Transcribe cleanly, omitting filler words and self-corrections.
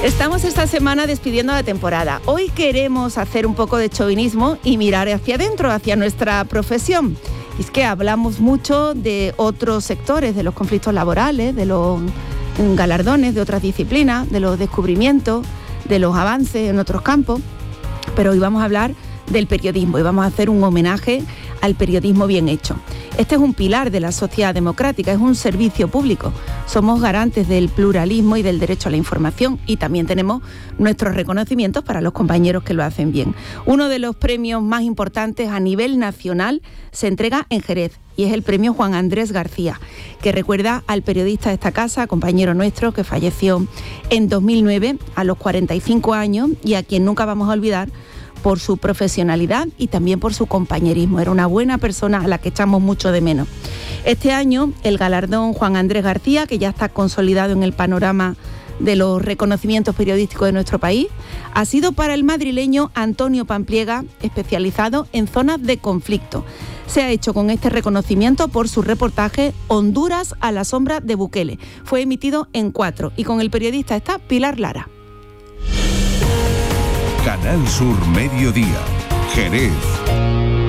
Estamos esta semana despidiendo la temporada. Hoy queremos hacer un poco de chauvinismo y mirar hacia adentro, hacia nuestra profesión. Y es que hablamos mucho de otros sectores, de los conflictos laborales, de los galardones, de otras disciplinas, de los descubrimientos, de los avances en otros campos. Pero hoy vamos a hablar del periodismo y vamos a hacer un homenaje al periodismo bien hecho. Este es un pilar de la sociedad democrática, es un servicio público. Somos garantes del pluralismo y del derecho a la información y también tenemos nuestros reconocimientos para los compañeros que lo hacen bien. Uno de los premios más importantes a nivel nacional se entrega en Jerez y es el premio Juan Andrés García, que recuerda al periodista de esta casa, compañero nuestro, que falleció en 2009 a los 45 años y a quien nunca vamos a olvidar por su profesionalidad y también por su compañerismo. Era una buena persona a la que echamos mucho de menos. Este año, el galardón Juan Andrés García, que ya está consolidado en el panorama de los reconocimientos periodísticos de nuestro país, ha sido para el madrileño Antonio Pampliega, especializado en zonas de conflicto. Se ha hecho con este reconocimiento por su reportaje Honduras a la sombra de Bukele. Fue emitido en 4 y con el periodista está Pilar Lara. Canal Sur Mediodía, Jerez.